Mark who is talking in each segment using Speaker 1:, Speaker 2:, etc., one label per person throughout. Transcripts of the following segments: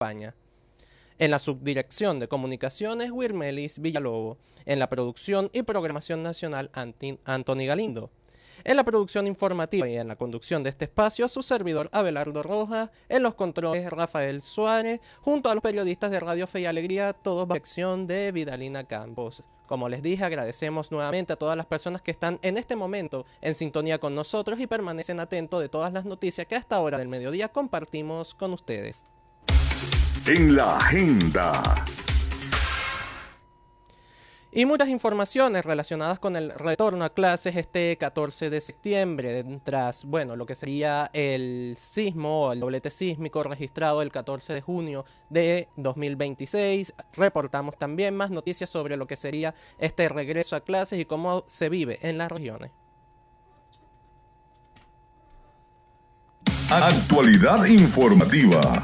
Speaker 1: España. En la subdirección de comunicaciones, Wirmelis Villalobos. En la producción y programación nacional, Antoni Galindo. En la producción informativa y en la conducción de este espacio, su servidor Abelardo Rojas. En los controles, Rafael Suárez, junto a los periodistas de Radio Fe y Alegría, todos bajo la dirección de Vidalina Campos. Como les dije, agradecemos nuevamente a todas las personas que están en este momento en sintonía con nosotros y permanecen atentos de todas las noticias que a esta hora del mediodía compartimos con ustedes.
Speaker 2: En la agenda.
Speaker 1: Y muchas informaciones relacionadas con el retorno a clases este 14 de septiembre, tras, lo que sería el sismo, el doblete sísmico registrado el 14 de junio de 2026. Reportamos también más noticias sobre lo que sería este regreso a clases y cómo se vive en las regiones.
Speaker 2: Actualidad informativa.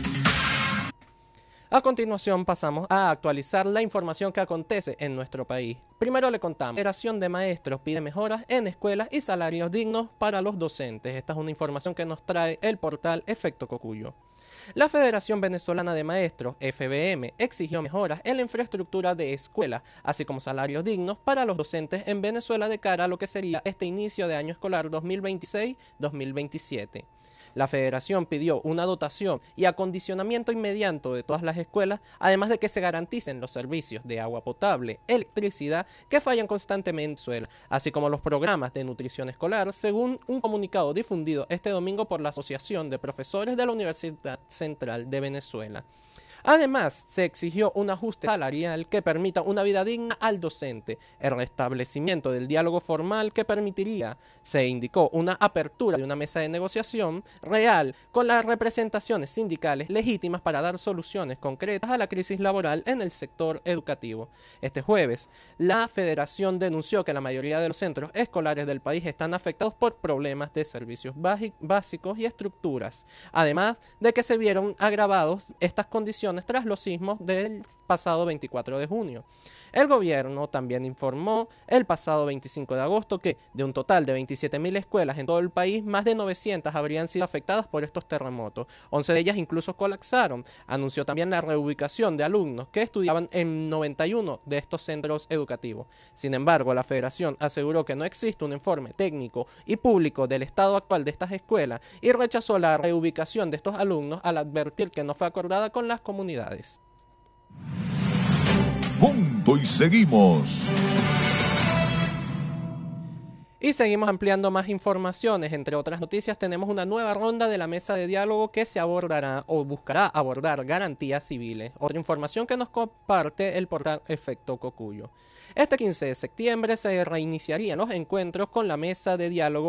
Speaker 1: A continuación pasamos a actualizar la información que acontece en nuestro país. Primero le contamos, la Federación de Maestros pide mejoras en escuelas y salarios dignos para los docentes. Esta es una información que nos trae el portal Efecto Cocuyo. La Federación Venezolana de Maestros, FVM, exigió mejoras en la infraestructura de escuelas, así como salarios dignos para los docentes en Venezuela de cara a lo que sería este inicio de año escolar 2026-2027. La Federación pidió una dotación y acondicionamiento inmediato de todas las escuelas, además de que se garanticen los servicios de agua potable, electricidad, que fallan constantemente en Venezuela, así como los programas de nutrición escolar, según un comunicado difundido este domingo por la Asociación de Profesores de la Universidad Central de Venezuela. Además, se exigió un ajuste salarial que permita una vida digna al docente, el restablecimiento del diálogo formal que permitiría, se indicó, una apertura de una mesa de negociación real con las representaciones sindicales legítimas para dar soluciones concretas a la crisis laboral en el sector educativo. Este jueves, la Federación denunció que la mayoría de los centros escolares del país están afectados por problemas de servicios básicos y estructuras, además de que se vieron agravados estas condiciones tras los sismos del pasado 24 de junio. El gobierno también informó el pasado 25 de agosto que de un total de 27.000 escuelas en todo el país, más de 900 habrían sido afectadas por estos terremotos. 11 de ellas incluso colapsaron. Anunció también la reubicación de alumnos que estudiaban en 91 de estos centros educativos. Sin embargo, la Federación aseguró que no existe un informe técnico y público del estado actual de estas escuelas y rechazó la reubicación de estos alumnos al advertir que no fue acordada con las comunidades.
Speaker 2: Punto y seguimos.
Speaker 1: Y seguimos ampliando más informaciones. Entre otras noticias, tenemos una nueva ronda de la mesa de diálogo que se abordará o buscará abordar garantías civiles. Otra información que nos comparte el portal Efecto Cocuyo. Este 15 de septiembre se reiniciarían los encuentros con la mesa de diálogo